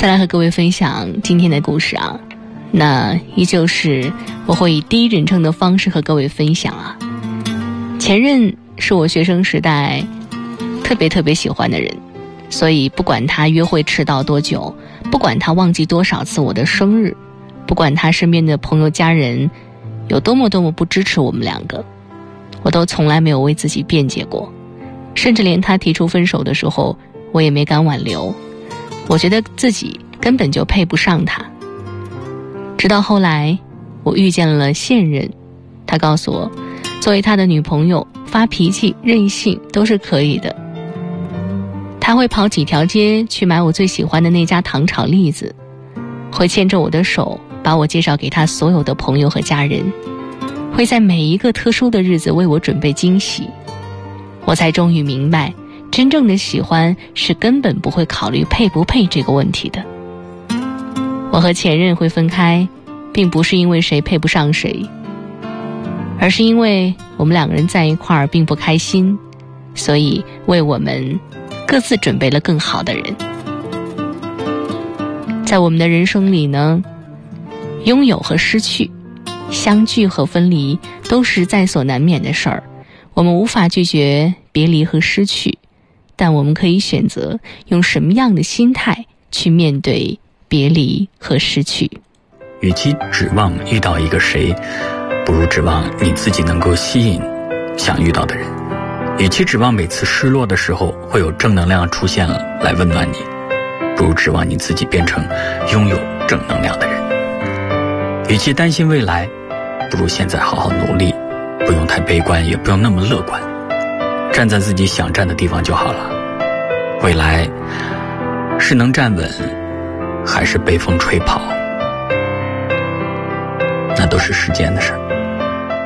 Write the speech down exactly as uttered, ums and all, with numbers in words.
再来和各位分享今天的故事啊，那依旧是我会以第一人称的方式和各位分享啊。前任是我学生时代特别特别喜欢的人，所以不管他约会迟到多久，不管他忘记多少次我的生日，不管他身边的朋友家人有多么多么不支持我们两个，我都从来没有为自己辩解过，甚至连他提出分手的时候我也没敢挽留，我觉得自己根本就配不上他。直到后来我遇见了现任，他告诉我，作为他的女朋友，发脾气任性都是可以的。他会跑几条街去买我最喜欢的那家糖炒栗子，会牵着我的手把我介绍给他所有的朋友和家人，会在每一个特殊的日子为我准备惊喜。我才终于明白，真正的喜欢是根本不会考虑配不配这个问题的。我和前任会分开，并不是因为谁配不上谁，而是因为我们两个人在一块儿并不开心，所以为我们各自准备了更好的人。在我们的人生里呢，拥有和失去，相聚和分离都是在所难免的事儿。我们无法拒绝别离和失去，但我们可以选择用什么样的心态去面对别离和失去。 与其指望遇到一个谁，不如指望你自己能够吸引想遇到的人。与其指望每次失落的时候会有正能量出现了来温暖你，不如指望你自己变成拥有正能量的人。与其担心未来，不如现在好好努力，不用太悲观，也不用那么乐观，站在自己想站的地方就好了。未来是能站稳，还是被风吹跑，那都是时间的事儿。